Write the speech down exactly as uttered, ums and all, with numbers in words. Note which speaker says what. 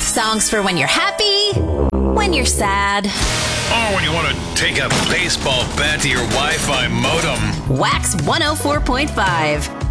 Speaker 1: Songs for when you're happy, when you're sad.
Speaker 2: Or when you want to take a baseball bat to your Wi-Fi modem.
Speaker 1: Wax one oh four point five.